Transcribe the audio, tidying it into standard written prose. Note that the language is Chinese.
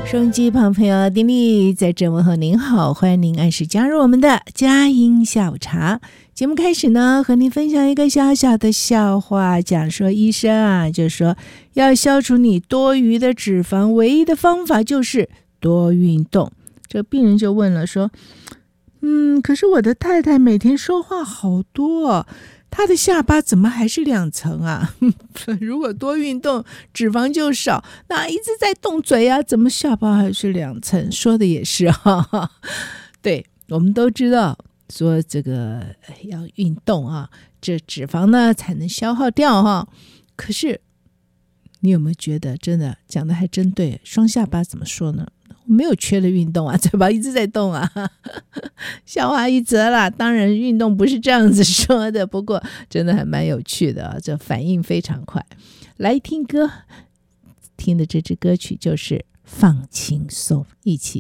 收音机旁朋友丁力在这问候您好，欢迎您按时加入我们的佳音下午茶。节目开始呢，和您分享一个小小的笑话，讲说医生啊，就说要消除你多余的脂肪，唯一的方法就是多运动。这个病人就问了说，可是我的太太每天说话好多，她的下巴怎么还是2层啊？如果多运动，脂肪就少，那一直在动嘴啊，怎么下巴还是2层？说的也是哈。对，我们都知道说这个要运动啊，这脂肪呢才能消耗掉哈。可是你有没有觉得真的讲的还真对？双下巴怎么说呢？我没有缺了运动啊，嘴巴一直在动啊。笑话一则啦，当然运动不是这样子说的，不过真的还蛮有趣的啊，这反应非常快。来听歌，听的这支歌曲就是放轻松，一起